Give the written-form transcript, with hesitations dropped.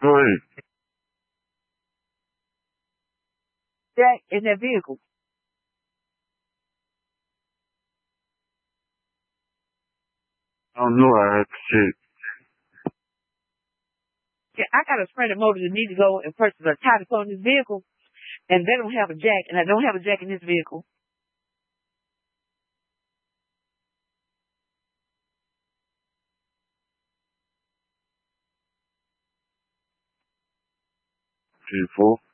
Go ahead. Jack in that vehicle. I don't know. I have to check. Yeah, I got a friend of motors that need to go and purchase a title on this vehicle, and they don't have a jack, and I don't have a jack in this vehicle. G4.